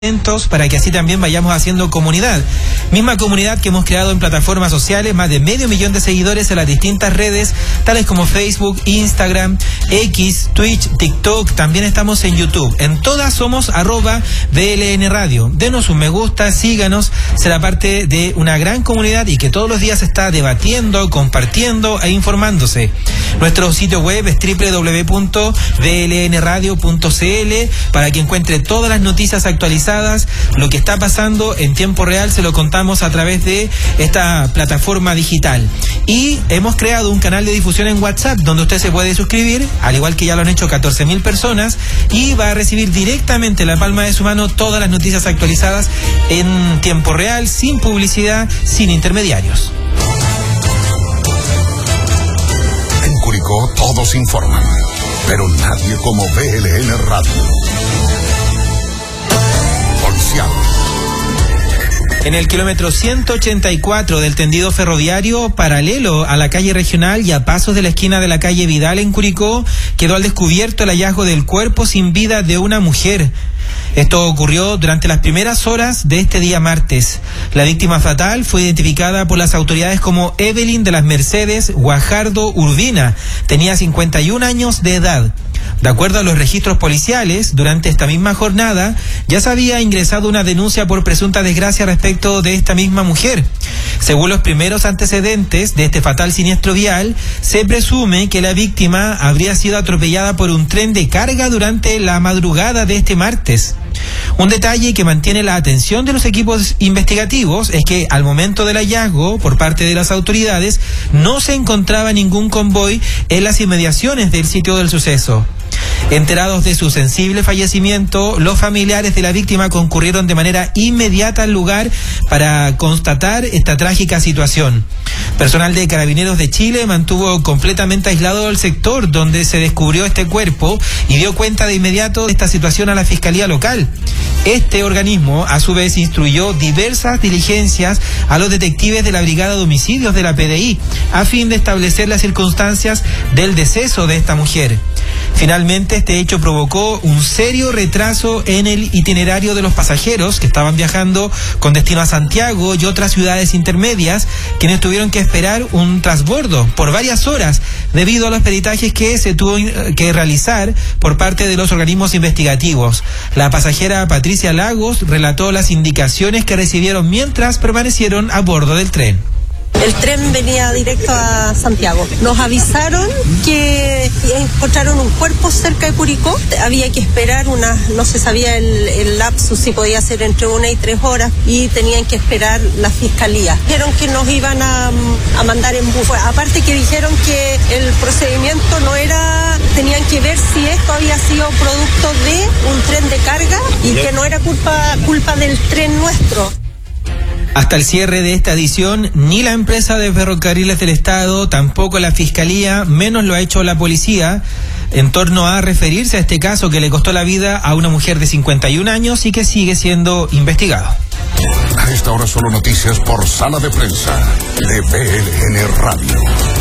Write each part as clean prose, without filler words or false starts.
para que así también vayamos haciendo comunidad. Misma comunidad que hemos creado en plataformas sociales, más de 500.000 de seguidores en las distintas redes, tales como Facebook, Instagram, X, Twitch, TikTok, también estamos en YouTube. En todas somos @BLN Radio. Denos un me gusta, síganos, será parte de una gran comunidad y que todos los días está debatiendo, compartiendo e informándose. Nuestro sitio web es www.blnradio.cl para que encuentre todas las noticias actualizadas. Lo que está pasando en tiempo real se lo contamos a través de esta plataforma digital. Y hemos creado un canal de difusión en WhatsApp donde usted se puede suscribir, al igual que ya lo han hecho 14.000 personas, y va a recibir directamente en la palma de su mano todas las noticias actualizadas en tiempo real, sin publicidad, sin intermediarios. En Curicó todos informan, pero nadie como BLN Radio. En el kilómetro 184 del tendido ferroviario, paralelo a la calle regional y a pasos de la esquina de la calle Vidal en Curicó, quedó al descubierto el hallazgo del cuerpo sin vida de una mujer. Esto ocurrió durante las primeras horas de este día martes. La víctima fatal fue identificada por las autoridades como Evelyn de las Mercedes Guajardo Urbina. Tenía 51 años de edad. De acuerdo a los registros policiales, durante esta misma jornada ya se había ingresado una denuncia por presunta desgracia respecto de esta misma mujer. Según los primeros antecedentes de este fatal siniestro vial, se presume que la víctima habría sido atropellada por un tren de carga durante la madrugada de este martes. Un detalle que mantiene la atención de los equipos investigativos es que al momento del hallazgo por parte de las autoridades no se encontraba ningún convoy en las inmediaciones del sitio del suceso. Enterados de su sensible fallecimiento, los familiares de la víctima concurrieron de manera inmediata al lugar para constatar esta trágica situación. Personal de Carabineros de Chile mantuvo completamente aislado el sector donde se descubrió este cuerpo y dio cuenta de inmediato de esta situación a la Fiscalía Local. Este organismo, a su vez, instruyó diversas diligencias a los detectives de la Brigada de Homicidios de la PDI, a fin de establecer las circunstancias del deceso de esta mujer. Finalmente, este hecho provocó un serio retraso en el itinerario de los pasajeros que estaban viajando con destino a Santiago y otras ciudades intermedias, quienes tuvieron que esperar un transbordo por varias horas debido a los peritajes que se tuvo que realizar por parte de los organismos investigativos. La pasajera Patricia Lagos relató las indicaciones que recibieron mientras permanecieron a bordo del tren. El tren venía directo a Santiago. Nos avisaron que encontraron un cuerpo cerca de Curicó. Había que esperar no se sabía el lapsus, si podía ser entre 1 y 3 horas, y tenían que esperar la fiscalía. Dijeron que nos iban a mandar en bus. Aparte que dijeron que el procedimiento no era, tenían que ver si esto había sido producto de un tren de carga y que no era culpa del tren nuestro. Hasta el cierre de esta edición, ni la empresa de ferrocarriles del Estado, tampoco la Fiscalía, menos lo ha hecho la policía, en torno a referirse a este caso que le costó la vida a una mujer de 51 años y que sigue siendo investigado. A esta hora solo noticias por Sala de Prensa de BLN Radio.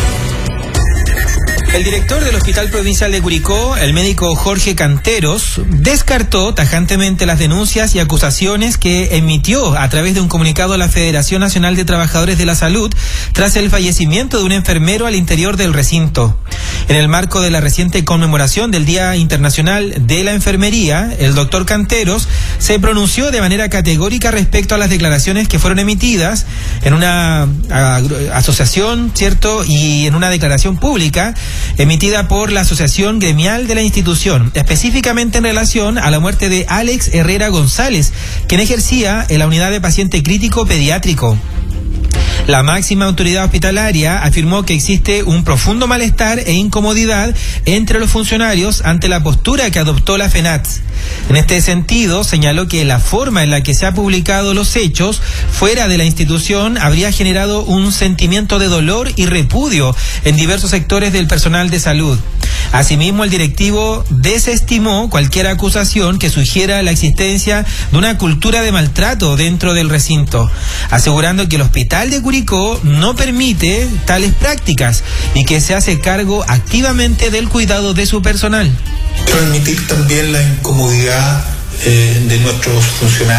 El director del Hospital Provincial de Curicó, el médico Jorge Canteros, descartó tajantemente las denuncias y acusaciones que emitió a través de un comunicado a la Federación Nacional de Trabajadores de la Salud tras el fallecimiento de un enfermero al interior del recinto. En el marco de la reciente conmemoración del Día Internacional de la Enfermería, el doctor Canteros se pronunció de manera categórica respecto a las declaraciones que fueron emitidas en una asociación, ¿cierto?, y en una declaración pública emitida por la Asociación Gremial de la institución, específicamente en relación a la muerte de Alex Herrera González, quien ejercía en la unidad de paciente crítico pediátrico. La máxima autoridad hospitalaria afirmó que existe un profundo malestar e incomodidad entre los funcionarios ante la postura que adoptó la FENATS. En este sentido, señaló que la forma en la que se han publicado los hechos fuera de la institución habría generado un sentimiento de dolor y repudio en diversos sectores del personal de salud. Asimismo, el directivo desestimó cualquier acusación que sugiera la existencia de una cultura de maltrato dentro del recinto, asegurando que el Hospital de Curicó no permite tales prácticas y que se hace cargo activamente del cuidado de su personal. Transmitir también la incomodidad de nuestros funcionarios.